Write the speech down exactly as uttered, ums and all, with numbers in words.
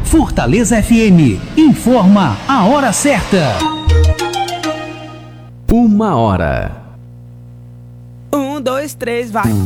Fortaleza F M informa a hora certa. Uma hora. Um, dois, três, vai.